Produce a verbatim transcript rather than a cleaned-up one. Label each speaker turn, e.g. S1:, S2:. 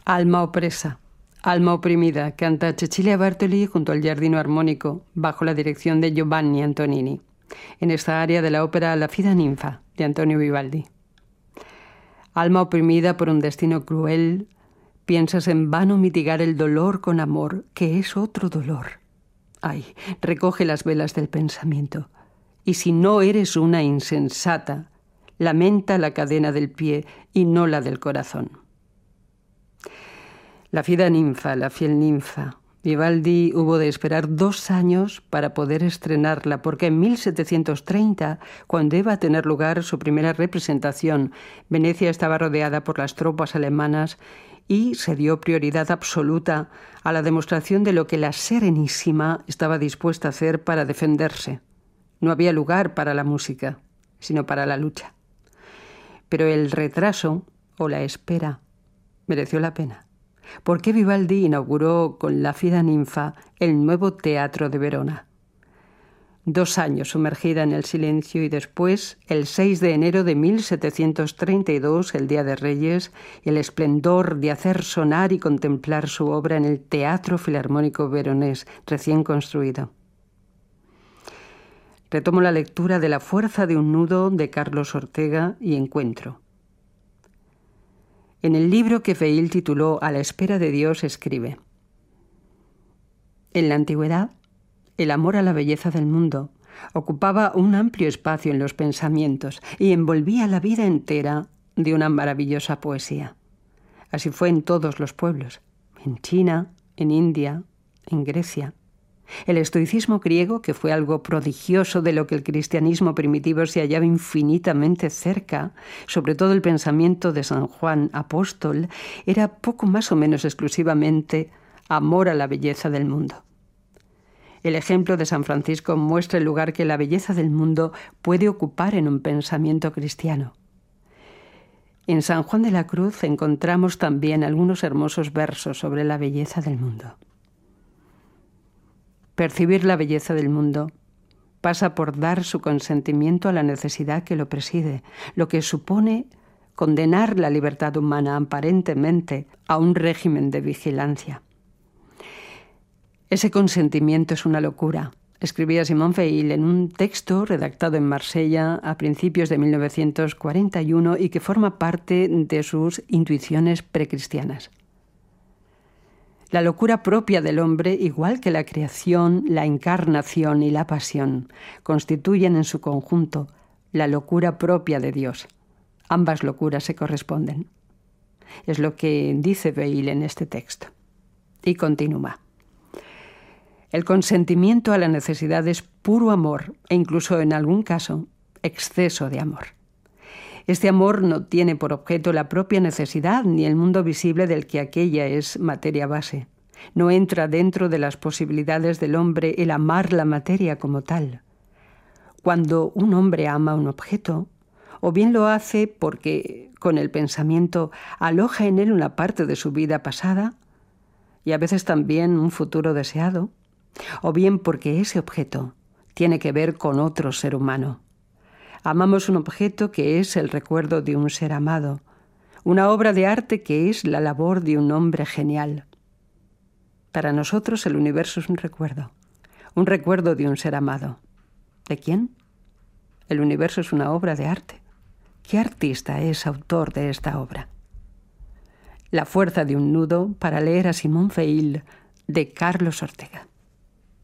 S1: Alma opresa, alma oprimida, canta Cecilia Bartoli junto al Giardino Armónico, bajo la dirección de Giovanni Antonini, en esta área de la ópera La Fida Ninfa, de Antonio Vivaldi. Alma oprimida por un destino cruel, piensas en vano mitigar el dolor con amor, que es otro dolor. Ay, recoge las velas del pensamiento, y si no eres una insensata, lamenta la cadena del pie y no la del corazón. La Fida Ninfa, la fiel ninfa. Vivaldi hubo de esperar dos años para poder estrenarla, porque en mil setecientos treinta, cuando iba a tener lugar su primera representación, Venecia estaba rodeada por las tropas alemanas y se dio prioridad absoluta a la demostración de lo que la Serenísima estaba dispuesta a hacer para defenderse. No había lugar para la música, sino para la lucha. Pero el retraso, o la espera, mereció la pena, porque Vivaldi inauguró con La Fida Ninfa el nuevo Teatro de Verona. Dos años sumergida en el silencio y después, el seis de enero de mil setecientos treinta y dos, el Día de Reyes, el esplendor de hacer sonar y contemplar su obra en el Teatro Filarmónico Veronés, recién construido. Retomo la lectura de La fuerza de un nudo de Carlos Ortega y encuentro. En el libro que Veil tituló A la espera de Dios escribe: en la antigüedad, el amor a la belleza del mundo ocupaba un amplio espacio en los pensamientos y envolvía la vida entera de una maravillosa poesía. Así fue en todos los pueblos, en China, en India, en Grecia. El estoicismo griego, que fue algo prodigioso de lo que el cristianismo primitivo se hallaba infinitamente cerca, sobre todo el pensamiento de San Juan Apóstol, era poco más o menos exclusivamente amor a la belleza del mundo. El ejemplo de San Francisco muestra el lugar que la belleza del mundo puede ocupar en un pensamiento cristiano. En San Juan de la Cruz encontramos también algunos hermosos versos sobre la belleza del mundo. Percibir la belleza del mundo pasa por dar su consentimiento a la necesidad que lo preside, lo que supone condenar la libertad humana aparentemente a un régimen de vigilancia. Ese consentimiento es una locura, escribía Simone Veil en un texto redactado en Marsella a principios de mil novecientos cuarenta y uno y que forma parte de sus intuiciones precristianas. La locura propia del hombre, igual que la creación, la encarnación y la pasión, constituyen en su conjunto la locura propia de Dios. Ambas locuras se corresponden. Es lo que dice Veil en este texto. Y continúa. El consentimiento a la necesidad es puro amor e incluso en algún caso exceso de amor. Este amor no tiene por objeto la propia necesidad ni el mundo visible del que aquella es materia base. No entra dentro de las posibilidades del hombre el amar la materia como tal. Cuando un hombre ama un objeto, o bien lo hace porque con el pensamiento aloja en él una parte de su vida pasada y a veces también un futuro deseado, o bien porque ese objeto tiene que ver con otro ser humano. Amamos un objeto que es el recuerdo de un ser amado, una obra de arte que es la labor de un hombre genial. Para nosotros el universo es un recuerdo, un recuerdo de un ser amado. ¿De quién? El universo es una obra de arte. ¿Qué artista es autor de esta obra? La fuerza de un nudo para leer a Simone Veil de Carlos Ortega.